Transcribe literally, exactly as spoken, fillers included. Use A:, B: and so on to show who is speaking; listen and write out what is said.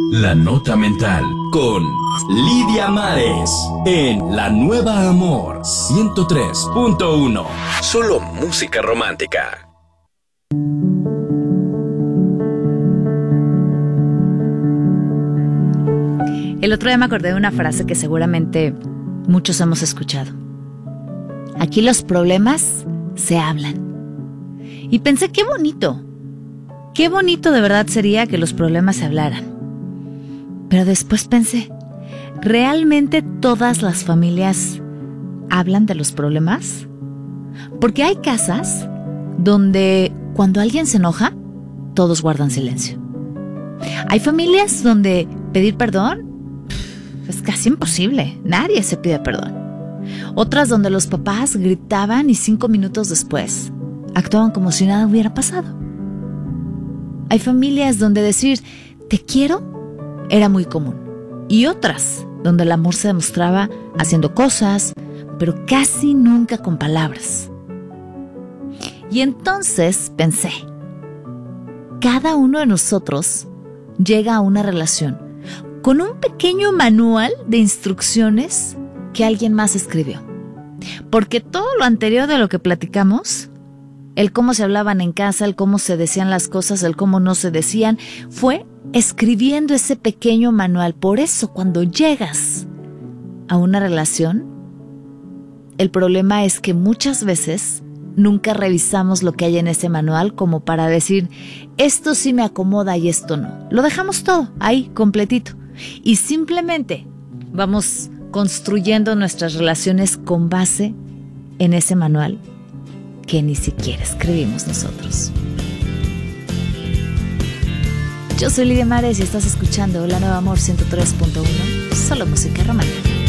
A: La Nota Mental con Lidia Mares en La Nueva Amor ciento tres punto uno. Solo música romántica.
B: El otro día me acordé de una frase que seguramente muchos hemos escuchado. Aquí los problemas se hablan. Y pensé, qué bonito. Qué bonito de verdad sería que los problemas se hablaran. Pero después pensé, ¿realmente todas las familias hablan de los problemas? Porque hay casas donde cuando alguien se enoja, todos guardan silencio. Hay familias donde pedir perdón es casi imposible, nadie se pide perdón. Otras donde los papás gritaban y cinco minutos después actuaban como si nada hubiera pasado. Hay familias donde decir te quiero era muy común y otras donde el amor se demostraba haciendo cosas, pero casi nunca con palabras. Y entonces pensé, cada uno de nosotros llega a una relación con un pequeño manual de instrucciones que alguien más escribió. Porque todo lo anterior de lo que platicamos, el cómo se hablaban en casa, el cómo se decían las cosas, el cómo no se decían, fue escribiendo ese pequeño manual. Por eso, cuando llegas a una relación, el problema es que muchas veces nunca revisamos lo que hay en ese manual como para decir, esto sí me acomoda y esto no. Lo dejamos todo ahí, completito. Y simplemente vamos construyendo nuestras relaciones con base en ese manual que ni siquiera escribimos nosotros. Yo soy Lidia Mares y estás escuchando La Nueva Amor ciento tres punto uno, solo música romántica.